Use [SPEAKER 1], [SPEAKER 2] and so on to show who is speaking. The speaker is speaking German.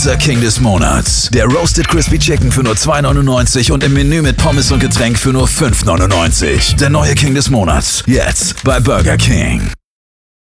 [SPEAKER 1] Unser King des Monats. Der Roasted Crispy Chicken für nur $2,99 und im Menü mit Pommes und Getränk für nur $5,99. Der neue King des Monats. Jetzt bei Burger King.